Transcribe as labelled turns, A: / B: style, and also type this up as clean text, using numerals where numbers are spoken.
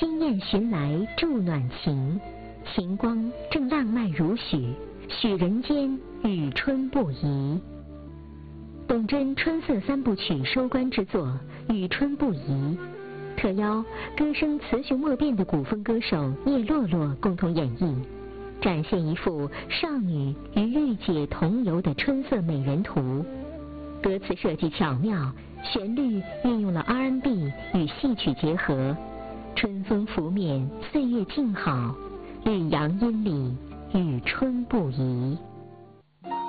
A: 新燕寻来助暖情，晴光正浪漫如许，许人间与春不移。董贞春色三部曲收官之作《与春不移》，特邀歌声雌雄莫辨的古风歌手聂洛洛共同演绎，展现一幅少女与御姐同游的春色美人图。歌词设计巧妙，旋律运用了 R&B 与戏曲结合，春风拂面，岁月静好，绿杨阴里，与春不移。